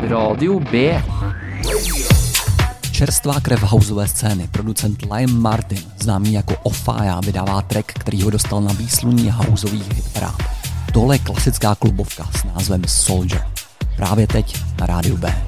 Radio B. Čerstvá krev houseové scény, producent Liam Martin, známý jako Ofaya, vydává track, který ho dostal na výsluní houseových hitparád. Tohle je klasická klubovka s názvem Soldier. Právě teď na Rádiu B.